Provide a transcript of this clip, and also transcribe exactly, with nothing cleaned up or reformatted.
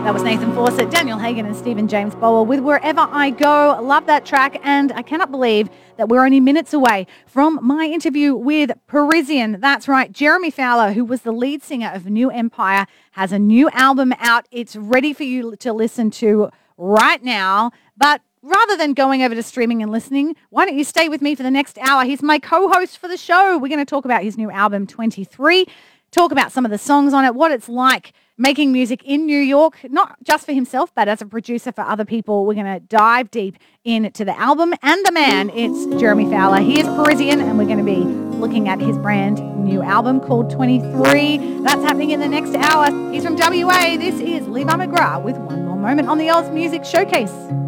That was Nathan Fawcett, Daniel Hagen and Stephen James Bowell with Wherever I Go. Love that track, and I cannot believe that we're only minutes away from my interview with Parisian. That's right, Jeremy Fowler, who was the lead singer of New Empire, has a new album out. It's ready for you to listen to right now, but rather than going over to streaming and listening, why don't you stay with me for the next hour? He's my co-host for the show. We're going to talk about his new album, twenty-three, talk about some of the songs on it, what it's like making music in New York, not just for himself, but as a producer for other people. We're going to dive deep into the album and the man. It's Jeremy Fowler. He is Parisian, and we're going to be looking at his brand new album called twenty-three. That's happening in the next hour. He's from W A. This is Levi McGrath with One More Moment on the Oz Music Showcase.